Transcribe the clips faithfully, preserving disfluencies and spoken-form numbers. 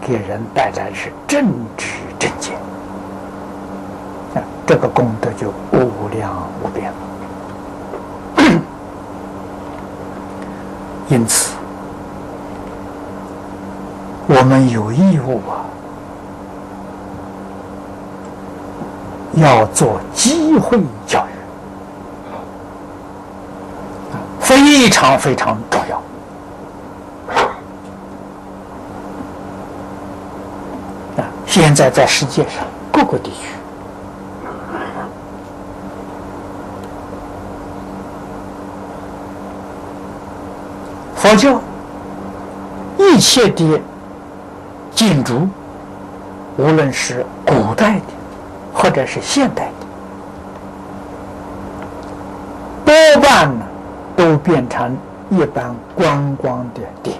给人带来是正知正见，啊，这个功德就无量无边了。因此，我们有义务啊，要做机会教育，非常非常重要。啊，现在在世界上各个地区，佛教一切的建筑，无论是古代的或者是现代的，多半呢都变成一般观光的点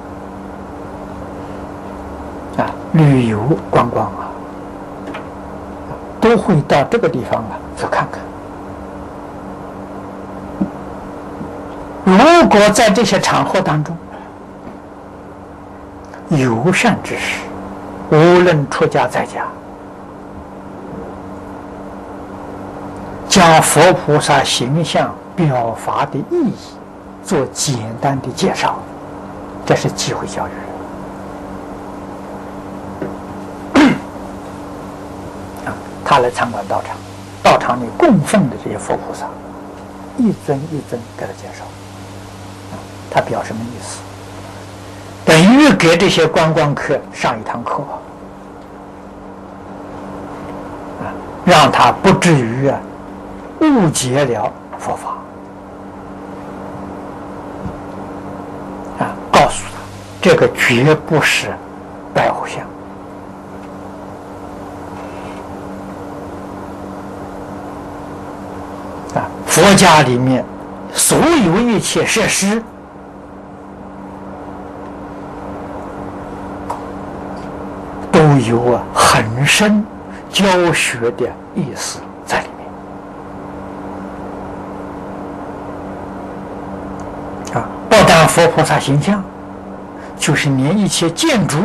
啊，旅游观光啊，都会到这个地方啊去看看。如果在这些场合当中，有善之士，无论出家在家，将佛菩萨形象表法的意义做简单的介绍，这是机会教育。啊，他来参观道场，道场里供奉的这些佛菩萨，一尊一尊给他介绍。啊，他表什么意思？等于给这些观光客上一堂课，啊，让他不至于啊误解了佛法，啊，告诉他这个绝不是拜偶像，啊，佛家里面所有一切设施都有啊很深教学的意思在里面。啊，不但佛菩萨形象，就是连一切建筑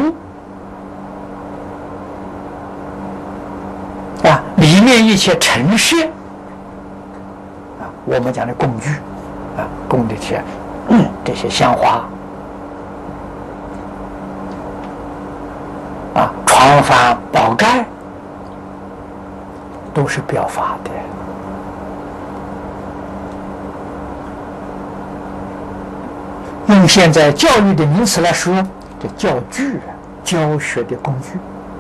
啊，里面一切陈设啊，我们讲的工具啊，供的些、嗯、这些香花啊，床幡宝盖，都是表法的。用现在教育的名词来说，这教具啊，教学的工具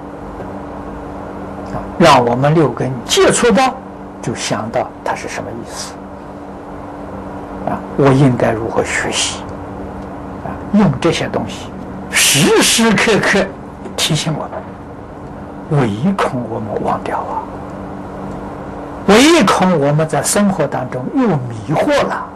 啊，让我们六根接触到，就想到它是什么意思啊？我应该如何学习啊？用这些东西，时时刻刻提醒我们，唯恐我们忘掉啊，唯恐我们在生活当中又迷惑了。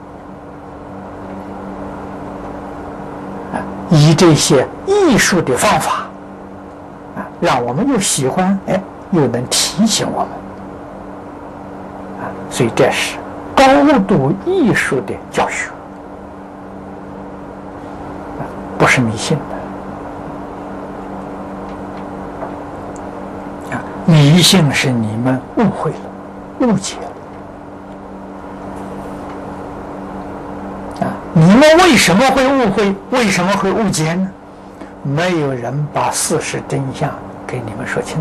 以这些艺术的方法啊，让我们又喜欢，哎，又能提醒我们啊，所以这是高度艺术的教学啊，不是迷信的啊，迷信是你们误会了、误解了。你们为什么会误会？为什么会误解呢？没有人把事实真相给你们说清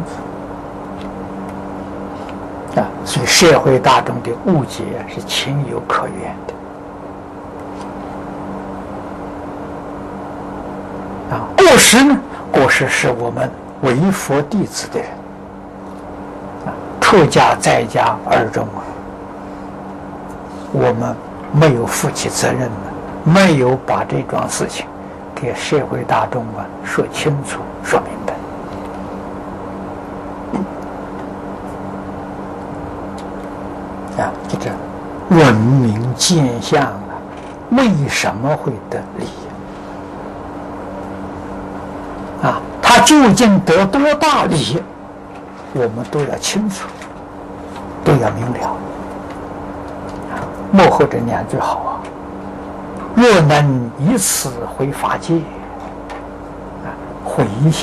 楚啊！所以社会大众的误解是情有可原的啊。过失呢？过失是我们为佛弟子的人啊，出家在家二众啊，我们没有负起责任呢。没有把这桩事情给社会大众啊说清楚、说明白啊，这个文明见相啊，为什么会得利啊？他究竟得多大利，我们都要清楚，都要明了。啊，幕后这两句好啊。若能以此回法界，啊，回向。